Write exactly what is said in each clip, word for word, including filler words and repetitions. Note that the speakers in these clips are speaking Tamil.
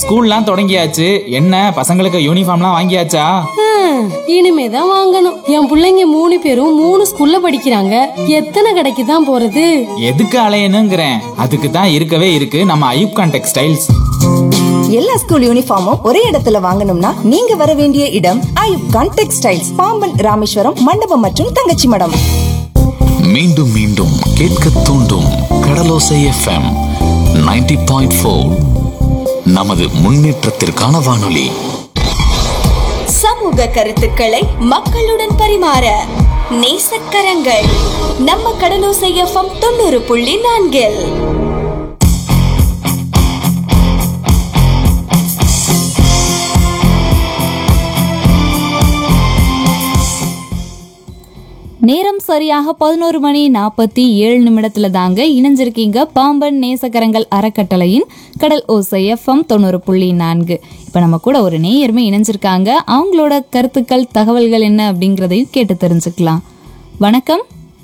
ஸ்கூல்லாம் தொடங்கியாச்சு. என்ன பசங்களுக்கு யூனிஃபார்ம்லாம் வாங்கியாச்சா? இனிமேதான் வாங்கணும். என் பிள்ளைங்க மூணு பேரும் மூணு ஸ்கூல்ல படிக்கிறாங்க. எத்தனை கடைக்கு தான் போறது? எதுக்கு அலையணுங்கிறேன். அதுக்கு தான் இருக்கவே இருக்கு நம்ம ஐயூப் கான் டெக்ஸ்டைல்ஸ். எல்லா ஸ்கூல் யூனிஃபார்மும் ஒரே இடத்துல வாங்கணும்னா நீங்க வர வேண்டிய இடம் ஐயூப் கான் டெக்ஸ்டைல்ஸ், பாம்பன், ராமேஸ்வரம், மண்டபம் மற்றும் தங்கச்சி மடம். மீண்டும் மீண்டும் கேட்க தூண்டும் கடலோசை எஃப்எம் நைன்டி பாயிண்ட் ஃபோர். நமது முன்னேற்றத்திற்கான வானொலி. சமூக கருத்துக்களை மக்களுடன் பரிமாற நேசக்கரங்கள் நம்ம கடலோசை எஃப்எம் தொண்ணூறு புள்ளி நான்கில். நேரம் சரியாக பதினோரு மணி நாற்பத்தி ஏழு நிமிடத்துல தாங்க இணைஞ்சிருக்கீங்க பாம்பன் நேசக்கரங்கள் அறக்கட்டளையின் கடல் ஓசை எஃப்எம் தொண்ணூறு புள்ளி நான்கு. இப்ப நம்ம கூட ஒரு நேயருமே இணைஞ்சிருக்காங்க. அவங்களோட கருத்துக்கள், தகவல்கள் என்ன அப்படிங்கறதையும் கேட்டு தெரிஞ்சுக்கலாம். வணக்கம்.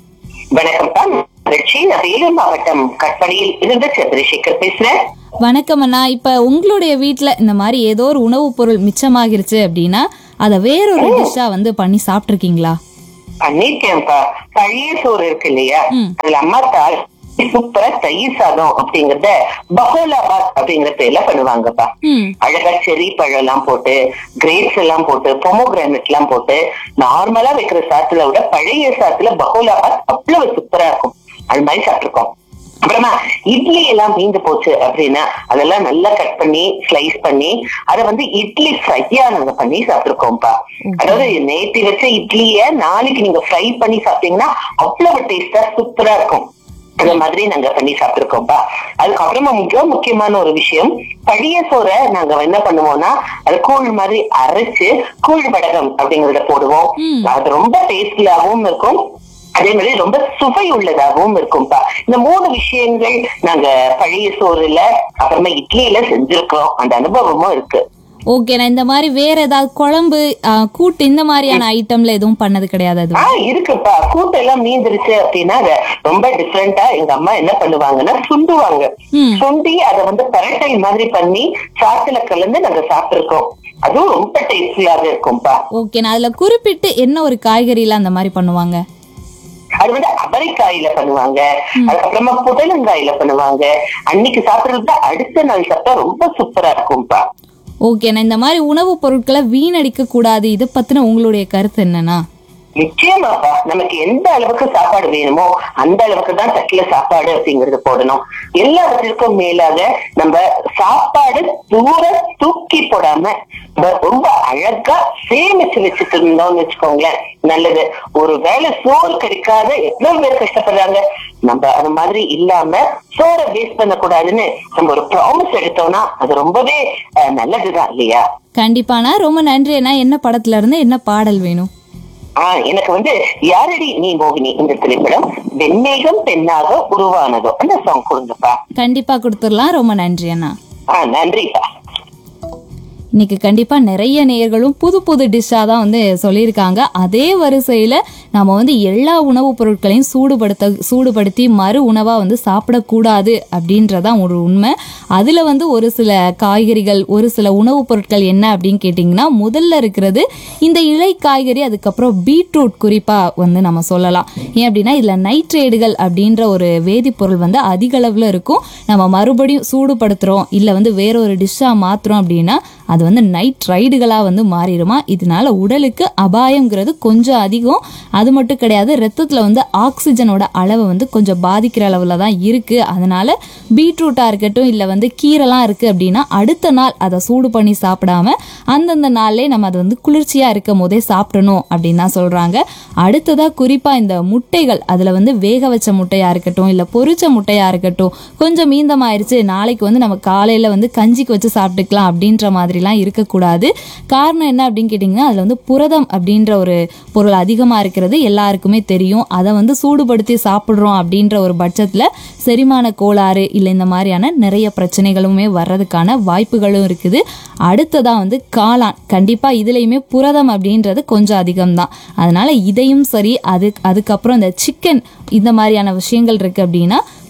வணக்கம். வேலூர் மாவட்டம் கட்படியில் இருந்து சந்திரசேகர் பேசுறேன். வணக்கம் அண்ணா. இப்ப உங்களுடைய வீட்டுல இந்த மாதிரி ஏதோ ஒரு உணவுப் பொருள் மிச்சமாகிருச்சு அப்படின்னா அதை வேறொரு டிஷ்ஷா வந்து பண்ணி சாப்பிட்டு இருக்கீங்களா? பண்ணிருக்கேன்ப்பா. பழைய சோறு இருக்கு இல்லையா, அதுல அம்மா தாள் சூப்பரா தயிர் சாதம் அப்படிங்கறத பகோலாபாத் அப்படிங்கிற பேர்ல பண்ணுவாங்கப்பா. அழகா செரி பழம் எல்லாம் போட்டு, கிரேப்ஸ் எல்லாம் போட்டு, பொமோகிரானட் எல்லாம் போட்டு நார்மலா வைக்கிற சாத்துல விட பழைய சாத்துல பகோலாபாத் அவ்வளவு சூப்பரா இருக்கும். அது மாதிரி சாப்பிட்டுருக்கோம். அப்புறமா இட்லி எல்லாம் மீந்து போச்சு அப்படின்னா அதெல்லாம் நல்லா கட் பண்ணி ஸ்லைஸ் பண்ணி அதை வந்து இட்லி ஃப்ரையா நாங்க பண்ணி சாப்பிட்டுருக்கோம்ப்பா. அதாவது நேற்று வச்ச இட்லிய நாளைக்கு நீங்க ஃப்ரை பண்ணி சாப்பிட்டீங்கன்னா அவ்வளவு டேஸ்டா சூப்பரா இருக்கும். அந்த மாதிரி நாங்க பண்ணி சாப்பிட்டுருக்கோம்ப்பா. அதுக்கப்புறமா மிக முக்கியமான ஒரு விஷயம், பழைய சோறை நாங்க என்ன பண்ணுவோம்னா அது கூழ் மாதிரி அரைச்சு கூழ் வடகம் அப்படிங்கறத போடுவோம். அது ரொம்ப டேஸ்டியாவும் இருக்கும், அதே மாதிரி ரொம்ப சுவை உள்ளதாகவும் இருக்கும்பா. இந்த மூணு விஷயங்கள் நாங்க பழைய சோறுல அப்புறமா இட்லியில செஞ்சிருக்கோம். அந்த அனுபவமும் இருக்கு. ஓகே. நான் இந்த மாதிரி வேற ஏதாவது குழம்பு, கூட்டு இந்த மாதிரியான ஐட்டம்ல எதுவும் பண்ணது கிடையாது? ஆஹ் இருக்குப்பா. கூட்டு எல்லாம் மீந்துருச்சு அப்படின்னா அதை ரொம்ப டிஃப்ரெண்டா எங்க அம்மா என்ன பண்ணுவாங்கன்னா சுண்டுவாங்க. சுண்டி அதை வந்து பரட்டை மாதிரி பண்ணி சாத்துல கலந்து நாங்க சாப்பிட்டுருக்கோம். அதுவும் ரொம்ப டேஸ்டியாக இருக்கும்பா. ஓகே. நான் அதுல குறிப்பிட்டு என்ன ஒரு காய்கறியில அந்த மாதிரி பண்ணுவாங்க? அது வந்து அவரைக்காயில பண்ணுவாங்க, அதுக்கப்புறமா புடலங்காயில பண்ணுவாங்க. அன்னைக்கு சாப்பிடுறது அடுத்த நாள் சாப்பிட்டா ரொம்ப சூப்பரா இருக்கும்பா. ஓகே. நான் இந்த மாதிரி உணவுப் பொருட்களை வீணடிக்க கூடாது, இதை பத்தின உங்களுடைய கருத்து என்னன்னா? நிச்சயமாப்பா. நமக்கு எந்த அளவுக்கு சாப்பாடு வேணுமோ அந்த அளவுக்கு தான் தட்டுல சாப்பாடு அப்படிங்கறது போடணும். எல்லாவற்றிற்கும் மேலாக நம்ம சாப்பாடு தூர தூக்கி போடாம ரொம்ப அழகா சேமிச்சு வச்சுட்டு இருந்தோம்னு வச்சுக்கோங்களேன், நல்லது. ஒரு வேளை சோறு கிடைக்காத எவ்வளவு பேர் கஷ்டப்படுறாங்க. நம்ம அது மாதிரி இல்லாம சோறை வேஸ்ட் பண்ண கூடாதுன்னு நம்ம ஒரு ப்ராமிஸ் எடுத்தோம்னா அது ரொம்பவே நல்லதுதான் இல்லையா? கண்டிப்பானா. ரொம்ப நன்றி அண்ணா. என்ன படத்துல இருந்து என்ன பாடல் வேணும்? ஆஹ் எனக்கு வந்து யாரடி நீ மோகினி இந்த திரைப்படம் வெண்மேகம் பெண்ணாக உருவானதோ அந்த சாங் கொடுங்கப்பா. கண்டிப்பா கொடுத்துடலாம். ரொம்ப நன்றி அண்ணா. ஆஹ் நன்றிப்பா. இன்னைக்கு கண்டிப்பா நிறைய நேயர்களும் புது புது டிஷ்ஷா தான் வந்து சொல்லியிருக்காங்க. அதே வரிசையில நம்ம வந்து எல்லா உணவுப் பொருட்களையும் சூடுபடுத்த சூடுபடுத்தி மறு உணவா வந்து சாப்பிடக்கூடாது அப்படின்றதான் ஒரு உண்மை. அதுல வந்து ஒரு சில காய்கறிகள், ஒரு சில உணவுப் பொருட்கள் என்ன அப்படின்னு கேட்டிங்கன்னா, முதல்ல இருக்கிறது இந்த இலை காய்கறி, அதுக்கப்புறம் பீட்ரூட் குறிப்பா வந்து நம்ம சொல்லலாம். ஏன் அப்படின்னா இதுல நைட்ரேட்டுகள் அப்படின்ற ஒரு வேதிப்பொருள் வந்து அதிக அளவுல இருக்கும். நம்ம மறுபடியும் சூடுபடுத்துறோம் இல்ல வந்து வேற ஒரு டிஷ்ஷா மாத்துறோம் அப்படின்னா அது வந்து நைட்ரைடுகளா வந்து மாறிடுமா. இதனால உடலுக்கு அபாயம்ங்கிறது கொஞ்சம் அதிகம். அது மட்டும் கிடையாது, ரத்தத்துல வந்து ஆக்சிஜனோட அளவை வந்து கொஞ்சம் பாதிக்கிற அளவுல தான் இருக்கு. அதனால பீட்ரூட்டா இருக்கட்டும் இல்ல வந்து கீரைலாம் இருக்கு அப்படின்னா அடுத்த நாள் அதை சூடு பண்ணி சாப்பிடாம அந்தந்த நாள்லயே நம்ம அதை வந்து குளிர்ச்சியா இருக்கும் போதே சாப்பிடணும் அப்படின்னு தான் சொல்றாங்க. அடுத்ததா குறிப்பா இந்த முட்டைகள், அதுல வந்து வேக வச்ச முட்டையா இருக்கட்டும் இல்ல பொரிச்ச முட்டையா இருக்கட்டும், கொஞ்சம் மீந்தமாயிருச்சு நாளைக்கு வந்து நம்ம காலையில வந்து கஞ்சிக்கு வச்சு சாப்பிட்டுக்கலாம் அப்படின்ற மாதிரிலாம் இருக்கக்கூடாது. காரணம் என்ன அப்படின்னு கேட்டிங்கன்னா, அதில் வந்து புரதம் அப்படின்ற ஒரு பொருள் அதிகமாக இருக்கிறது எல்லாருக்குமே தெரியும். அதை வந்து சூடுபடுத்தி சாப்பிட்றோம் அப்படின்ற ஒரு பட்சத்தில் செரிமான கோளாறு இல்லை இந்த மாதிரியான நிறைய பிரச்சனைகளுமே வர்றதுக்கான வாய்ப்புகளும் இருக்குது. அடுத்ததான் வந்து காளான், கண்டிப்பாக இதுலேயுமே புரதம் அப்படின்றது கொஞ்சம் அதிகம்தான். அதனால இதையும் சரி, அது அதுக்கப்புறம் இந்த சிக்கன் இந்த மாதிரியான விஷயங்கள் இருக்குது அப்படின்னா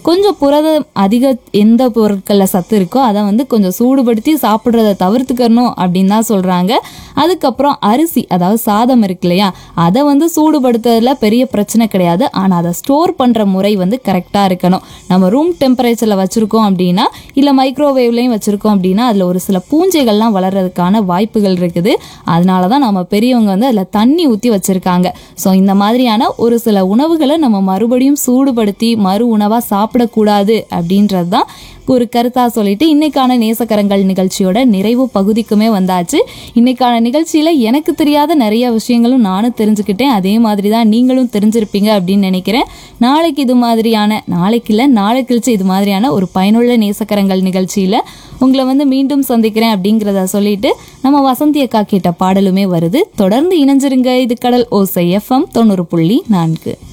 கொஞ்சம் புரதம் அதிக எந்த பொருட்களில் சத்து இருக்கோ அதை வந்து கொஞ்சம் சூடுபடுத்தி சாப்பிட்றத தவிர்த்துக்கணும் அப்படின்னு தான் சொல்கிறாங்க. அதுக்கப்புறம் அரிசி அதாவது சாதம் இருக்கு இல்லையா, அதை வந்து சூடுபடுத்துறதுல பெரிய பிரச்சனை கிடையாது. ஆனால் அதை ஸ்டோர் பண்ணுற முறை வந்து கரெக்டாக இருக்கணும். நம்ம ரூம் டெம்பரேச்சரில் வச்சுருக்கோம் அப்படின்னா இல்லை மைக்ரோவேவ்லையும் வச்சுருக்கோம் அப்படின்னா அதில் ஒரு சில பூஞ்சைகள்லாம் வளர்கிறதுக்கான வாய்ப்புகள் இருக்குது. அதனால தான் நம்ம பெரியவங்க வந்து அதில் தண்ணி ஊற்றி வச்சுருக்காங்க. ஸோ இந்த மாதிரியான ஒரு சில உணவுகளை நம்ம மறுபடியும் சூடுபடுத்தி மறு உணவாக சாப்பிடக்கூடாது அப்படின்றது தான் ஒரு கருத்தா சொல்லிட்டு இன்னைக்கான நேசக்கரங்கள் நிகழ்ச்சியோட நிறைவு பகுதிக்குமே வந்தாச்சு. இன்னைக்கான நிகழ்ச்சியில எனக்கு தெரியாத நிறைய விஷயங்களும் நானும் தெரிஞ்சுக்கிட்டேன். அதே மாதிரி தான் நீங்களும் தெரிஞ்சிருப்பீங்க அப்படின்னு நினைக்கிறேன். நாளைக்கு இது மாதிரியான நாளைக்கு இல்லை நாளை கழிச்சு இது மாதிரியான ஒரு பயனுள்ள நேசக்கரங்கள் நிகழ்ச்சியில உங்களை வந்து மீண்டும் சந்திக்கிறேன் அப்படிங்கிறத சொல்லிட்டு நம்ம வசந்தி அக்கா கேட்ட பாடலுமே வருது. தொடர்ந்து இணைஞ்சிருங்க. இது கடல் ஓசை எஃப்எம் தொண்ணூறு புள்ளி நான்கு.